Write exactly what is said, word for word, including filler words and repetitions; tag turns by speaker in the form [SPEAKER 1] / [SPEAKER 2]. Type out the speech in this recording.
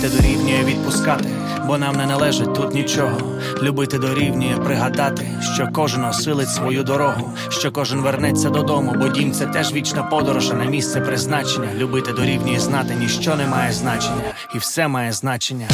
[SPEAKER 1] Те дорівнює відпускати, бо нам не належить тут нічого. Любити дорівнює пригадати, що кожен осилить свою дорогу, що кожен вернеться додому, бо дім — це теж вічна подорож, а не місце призначення. Любити дорівнює знати, ніщо не має значення, і все має значення.